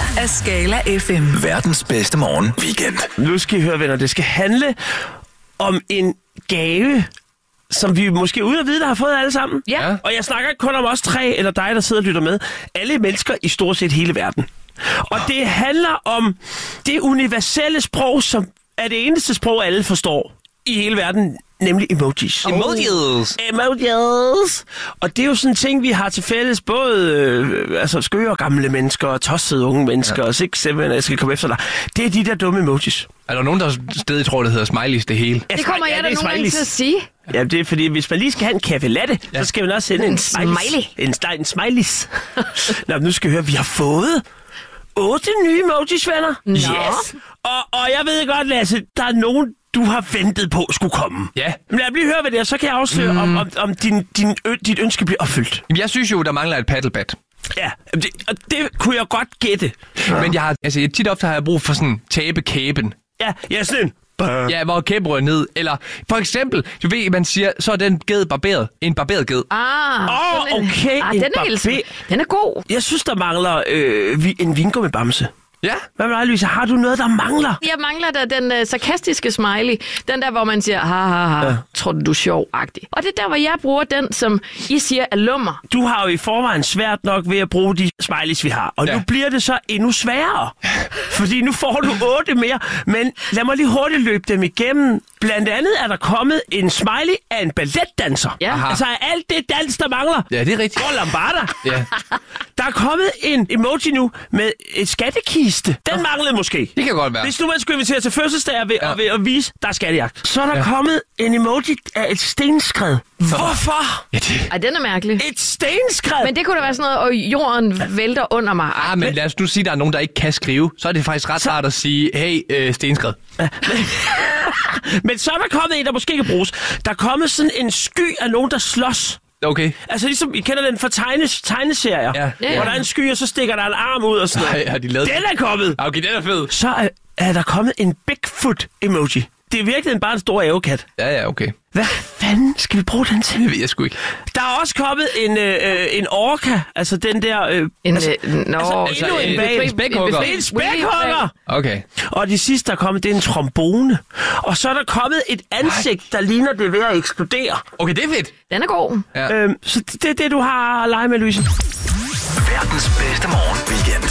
af Skala FM. Verdens bedste morgen weekend. Nu skal I høre, venner, det skal handle om en gave, som vi måske uden at vide, der har fået alle sammen. Ja. Og jeg snakker ikke kun om os tre, eller dig, der sidder og lytter med. Alle mennesker i stort set hele verden. Og det handler om det universelle sprog, som er det eneste sprog, alle forstår i hele verden, nemlig emojis. Emojis. Og det er jo sådan en ting, vi har til fælles, både skøre gamle mennesker, og tossede unge mennesker, og 6-7, jeg skal komme efter dig. Det er de der dumme emojis. Er der nogen, der stadig tror, det hedder smileys det hele? Det kommer jeg da nogle gange til at sige. Ja, det er fordi, hvis man lige skal have en café latte, så skal man også sende en smiley. En smileys. Nå, nu skal vi høre, vi har fået 8 nye emojis, venner. Yes. Og jeg ved godt, Lasse, der er nogen, du har ventet på skulle komme. Ja. Men lad mig lige høre, hvad det er, så kan jeg afsløre, om dit ønske bliver opfyldt. Jeg synes jo, der mangler et paddlebat. Ja, det kunne jeg godt gætte. Men jeg har, tit ofte har jeg brug for sådan tabekæben. Ja, sådan en. Ja, hvor kæben rører ned. Eller for eksempel, du ved, man siger, så er den ged barberet. En barberet ged. Okay. Den er god. Jeg synes, der mangler en vingummibamse. Ja. Hvad med dig, Louise? Har du noget, der mangler? Jeg mangler da den sarkastiske smiley. Den der, hvor man siger, ha, tror du er sjov-agtig. Og det er der, hvor jeg bruger den, som I siger er lummer. Du har jo i forvejen svært nok ved at bruge de smileys, vi har. Og nu bliver det så endnu sværere. Fordi nu får du 8 mere. Men lad mig lige hurtigt løbe dem igennem. Blandt andet er der kommet en smiley af en balletdanser. Ja. Altså alt det dans, der mangler. Ja, det er rigtigt. Og lambada. Ja. Der er kommet en emoji nu med et skattekiste. Den manglede måske. Det kan godt være. Hvis nu man skulle invitere til fødselsdag ved at vise, der er skattejagt. Så er der kommet en emoji af et stenskred. Hvorfor? Ja, det... Ej, den er mærkelig. Et stenskred? Men det kunne da være sådan noget, og jorden vælter under mig. Men lad os nu sige, at der er nogen, der ikke kan skrive. Så er det faktisk ret rart at sige, hey, stenskred. Men så er der kommet en, der måske kan bruges. Der er kommet sådan en sky af nogen, der slås. Okay. Altså ligesom, I kender den fra tegneserier. Ja. Hvor der er en sky, og så stikker der en arm ud og sådan noget. Nej, har de lavet Den er kommet. Okay, den er fed. Så er der kommet en Bigfoot-emoji. Det er virkelig bare en stor ævekat. Ja, okay. Hvad fanden skal vi bruge den til? Det ved jeg sgu ikke. Der er også kommet en orca, altså den der... en spækhugger. En spækhugger! Okay. Og de sidste, der er kommet, det er en trombone. Og så er der kommet et ansigt, der ligner det ved at eksplodere. Okay, det er fedt. Den er god. Ja. Så det er det, du har at lege med, Louise. Verdens bedste morgen weekend.